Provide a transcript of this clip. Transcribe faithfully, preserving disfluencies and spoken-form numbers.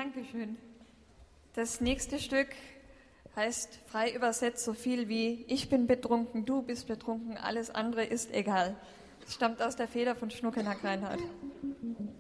Dankeschön. Das nächste Stück heißt frei übersetzt so viel wie ich bin betrunken, du bist betrunken, alles andere ist egal. Es stammt aus der Feder von Schnuckenack Reinhardt.